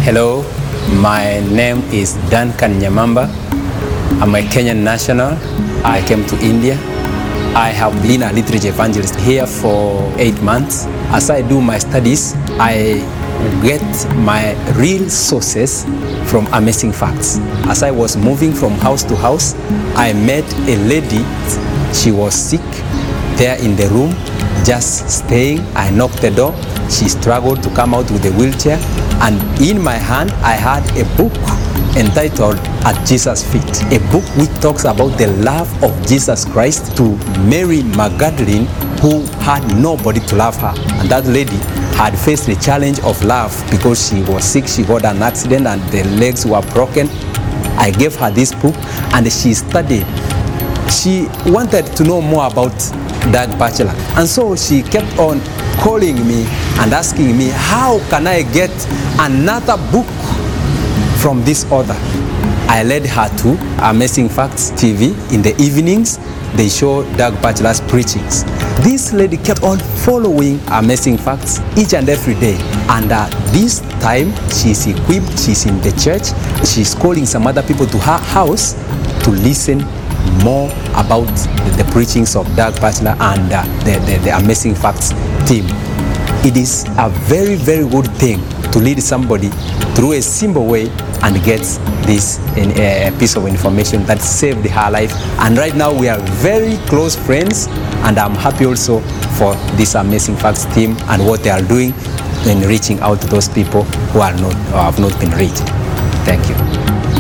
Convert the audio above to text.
Hello, my name is Duncan Nyamamba. I'm a Kenyan national. I came to India. I have been a literature evangelist here for 8 months. As I do my studies, I get my real sources from Amazing Facts. As I was moving from house to house, I met a lady. She was sick there in the room, just staying. I knocked the door. She struggled to come out with a wheelchair. And in my hand, I had a book entitled At Jesus' Feet, a book which talks about the love of Jesus Christ to Mary Magdalene, who had nobody to love her. And that lady had faced the challenge of love because she was sick, she got an accident and the legs were broken. I gave her this book and she studied. She wanted to know more about Doug Batchelor. And so she kept on calling me and asking me, how can I get another book from this author? I led her to Amazing Facts TV. In the evenings, they show Doug Batchelor's preachings. This lady kept on following Amazing Facts each and every day. And this time, she's equipped, she's in the church, she's calling some other people to her house to listen more about the preachings of Doug Batchelor and the Amazing Facts team. It is a very, very good thing to lead somebody through a simple way and get this a piece of information that saved her life. And right now we are very close friends, and I'm happy also for this Amazing Facts team and what they are doing in reaching out to those people who are not or have not been reached. Thank you.